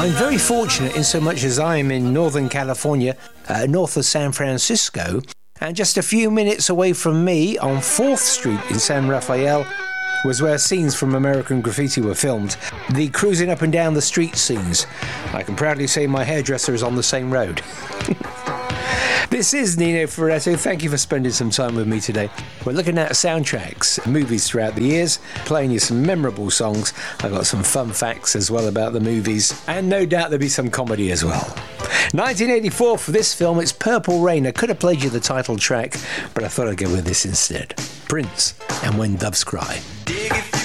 I'm very fortunate in so much as I am in Northern California, north of San Francisco, and just a few minutes away from me on 4th Street in San Rafael was where scenes from American Graffiti were filmed. The cruising up and down the street scenes. I can proudly say my hairdresser is on the same road. This is Nino Ferretto. Thank you for spending some time with me today. We're looking at soundtracks, movies throughout the years, playing you some memorable songs. I've got some fun facts as well about the movies, and no doubt there'll be some comedy as well. 1984 for this film, it's Purple Rain. I could have played you the title track, but I thought I'd go with this instead. Prince and When Doves Cry.